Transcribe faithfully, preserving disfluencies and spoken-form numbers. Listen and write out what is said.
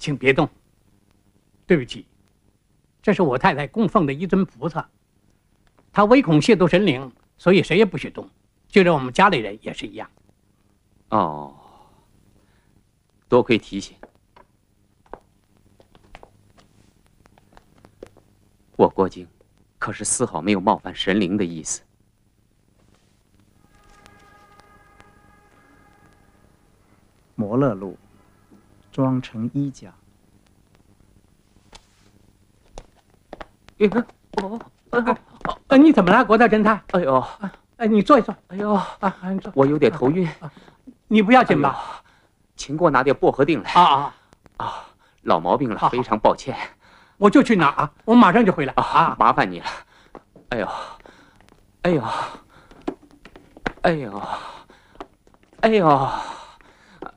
请别动。对不起，这是我太太供奉的一尊菩萨，她唯恐亵渎神灵，所以谁也不许动，就连我们家里人也是一样。 哦，多亏提醒。我郭靖可是丝毫没有冒犯神灵的意思。 摩勒路，庄成一家。 哦，呃，你怎么了，国大侦探？ 哎呦， 哎，你坐一坐。 哎呦， 啊，你坐。 我有点头晕。 你不要紧吧？ 哎、请给我拿点薄荷锭来。 啊啊啊！老毛病了，非常抱歉。 我就去拿啊，我马上就回来啊！麻烦你了。哎呦，哎呦，哎呦，哎呦。